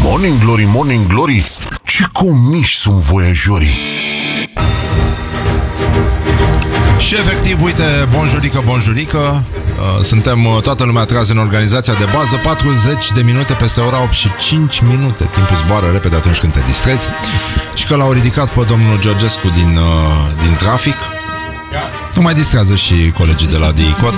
Morning Glory, Morning Glory, ce comiși sunt voiajorii. Și efectiv, uite, bonjurică, suntem toată lumea trează în organizația de bază. 40 de minute peste ora 8 și 5 minute. Timpul zboară repede atunci când te distrezi. Și că l-au ridicat pe domnul Georgescu din trafic. Nu mai distrează și colegii de la DICOT.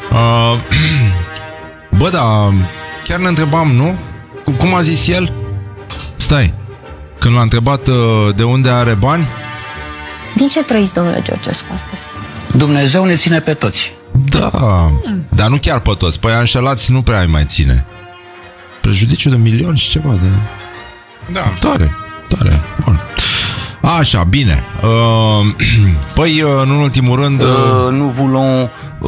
Bă, da, chiar ne întrebam, nu? Cum a zis el? Stai, când l-a întrebat de unde are bani. Din ce trăiți, domnule Georgescu, astăzi? Dumnezeu ne ține pe toți. Da, dar nu chiar pe toți. Păi înșelați nu prea îi mai ține. Prejudiciu de 1.000.000 și ceva de... Da. Tare. Bun. Așa, bine. Păi, în ultimul rând... Nu voulons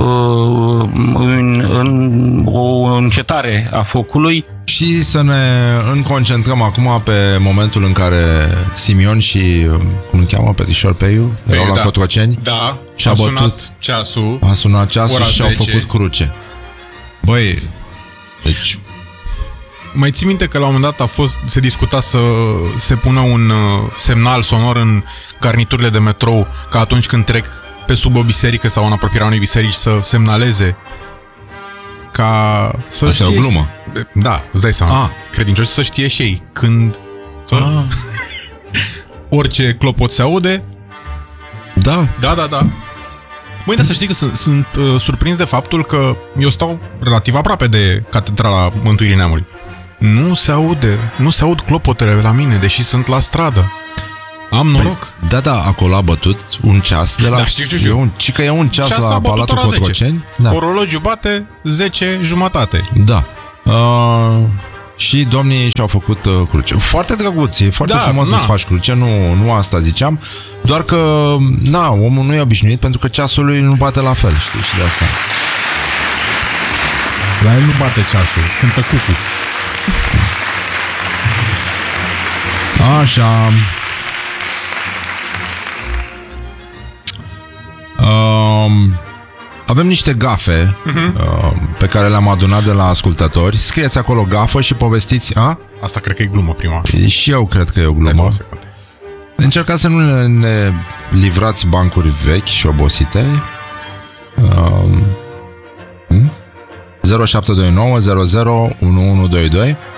o încetare a focului. Și să ne concentrăm acum pe momentul în care Simion și, cum îl cheamă, Petișor Peiu, erau la Cotroceni. Da, și a sunat ceasul. A sunat ceasul și 10. au făcut cruce. Băi, deci... Mai ții minte că la un moment dat se discuta să se pună un semnal sonor în garniturile de metrou, ca atunci când trec pe sub o biserică sau în apropierea unei biserici să semnaleze, ca să asta știe... e o glumă. Da, îți dai seama. Credincioși să știe și ei când orice clopot se aude. Da. Măi, dar să știi că sunt surprins de faptul că eu stau relativ aproape de Catedrala Mântuirii Neamului. Nu se aud clopotele la mine, deși sunt la stradă. Am noroc. Da, acolo a bătut un ceas de la... Da, știu. Și că e un ceas la Palatul Cotroceni. Da. Orologiu bate 10:30. Da. Și domnii și-au făcut cruce. Foarte drăguț, e foarte frumos să-ți faci cruce, nu asta ziceam. Doar că, omul nu e obișnuit pentru că ceasul lui nu bate la fel, știi, și de asta. La el nu bate ceasul, cântă cucu. Așa. Avem niște gafe pe care le-am adunat de la ascultători. Scrieți acolo gafă și povestiți. Asta cred că e glumă prima. Și eu cred că e o glumă. Încercați să nu ne livrați bancuri vechi și obosite. 0729 00 1122.